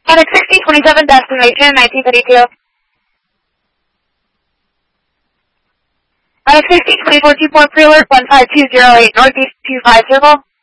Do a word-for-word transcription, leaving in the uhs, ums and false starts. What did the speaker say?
Contact sixteen twenty-seven, destination nineteen thirty-two. Contact sixteen twenty-four, T four, pre-alert one five two zero eight, northeast two five circle.